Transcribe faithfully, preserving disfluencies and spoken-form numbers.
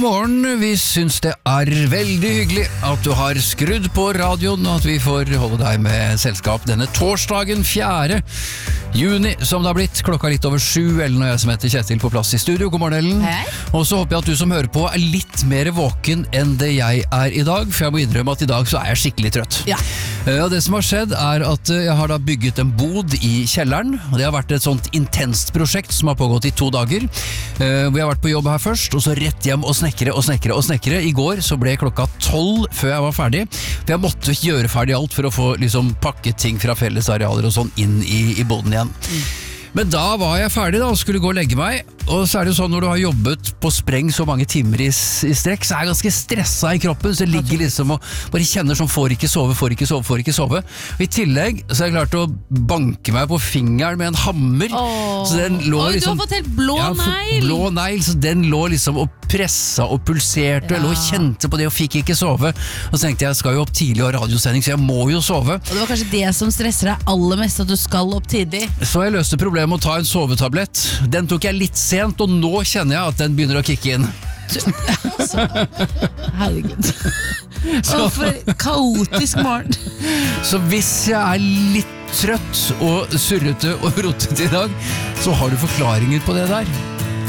morgen, vi syns det er veldig hyggelig at du har skrudd på radioen, og at vi får holde deg med selskap denne torsdagen fjerde juni, som det har blitt, klokka litt over sju. Ellen og jeg som heter Kjetil på plass i studio. God morgen, Ellen. Hei. Og så håper jeg at du som hører på er litt mer våken enn det jeg er i dag, for jeg må innrømme at i dag så er jeg skikkelig trøtt. Ja. Og det som har skjedd er at jeg har da bygget en bod i kjelleren, og det har vært et sånt intenst prosjekt som har pågått i to dager. Vi har vært på jobb her først, og så rett hjem og snekre og snekre og snekre. I går så ble klokka tolv før jeg var ferdig, for jeg måtte gjøre ferdig alt for å få liksom pakket ting fra fellesarealer og sånn inn i, i boden igjen. Mm. Men da var jeg ferdig da, og skulle gå og legge meg, og så er det sånn når du har jobbet på spreng så mange timer i, i strekk, så er jeg ganske stresset i kroppen, så jeg ligger liksom og bare kjenner sånn, får ikke sove, får ikke sove, får ikke sove. Og i tillegg så har jeg klart å banke meg på fingeren med en hammer, Åh. så den lå Oi, liksom... du har fått helt blå ja, negl! blå negl, så den lå liksom og pressa og pulserte, og jeg lå og kjente på det og fikk ikke sove. Og så tenkte jeg, jeg skal jo opp tidlig og ha radiosending, så jeg må jo sove. Og det var kanskje det som stresser deg aller mest, at du skal opp tidlig. Så jeg løste problemet med å ta en sovetablett. Den tok jeg litt sent, og nå kjenner jeg at den begynner å kicke inn. Altså, herregud. Så for kaotisk morgen. Så hvis jeg er litt trøtt og surrete og rotete i dag, så har du forklaringer på det der.